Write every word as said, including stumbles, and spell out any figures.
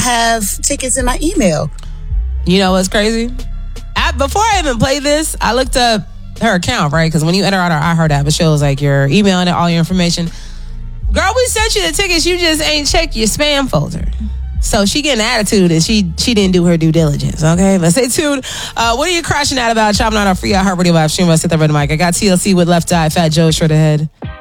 have tickets in my email. You know what's crazy? I, before I even played this, I looked up her account, right? Because when you enter out our iHeart app, it shows like your email and all your information. Girl, we sent you the tickets. You just ain't checked your spam folder. So she getting attitude and she she didn't do her due diligence. Okay, let's stay tuned. Uh, what are you crashing out about? Chopping on our free iHeart Radio live stream. Let's hit the red mic. I got T L C with Left Eye, Fat Joe straight ahead.